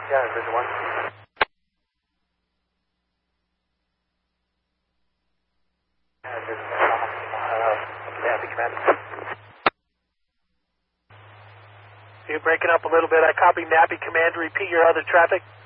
Yeah, there's one. Nappy Commander. You're breaking up a little bit. I copy Nappy Commander. Repeat your other traffic.